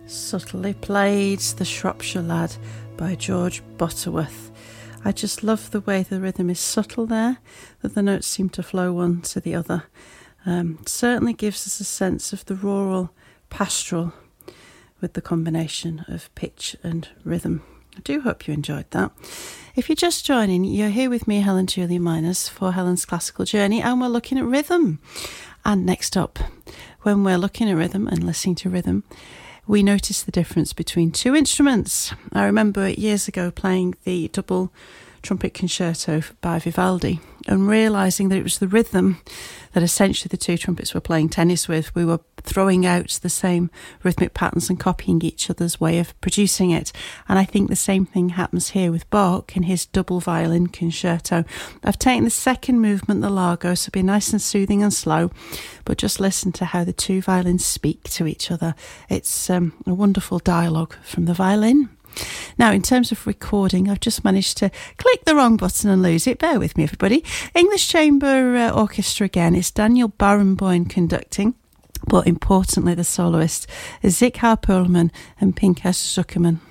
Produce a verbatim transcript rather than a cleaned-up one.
Subtly Played, The Shropshire Lad by George Butterworth. I just love the way the rhythm is subtle there, that the notes seem to flow one to the other. Um, certainly gives us a sense of the rural pastoral with the combination of pitch and rhythm. I do hope you enjoyed that. If you're just joining, you're here with me, Helen Julia Miners, for Helen's Classical Journey, and we're looking at rhythm. And next up, when we're looking at rhythm and listening to rhythm, we notice the difference between two instruments. I remember years ago playing the double trumpet concerto by Vivaldi and realising that it was the rhythm that essentially the two trumpets were playing tennis with. We were throwing out the same rhythmic patterns and copying each other's way of producing it. And I think the same thing happens here with Bach in his double violin concerto. I've taken the second movement, the Largo, so be nice and soothing and slow, but just listen to how the two violins speak to each other. It's um, a wonderful dialogue from the violin. Now, in terms of recording, I've just managed to click the wrong button and lose it. Bear with me, everybody. English Chamber uh, Orchestra again. It's Daniel Barenboim conducting, but importantly, the soloist is Zikhar Perlman and Pinchas Zukerman.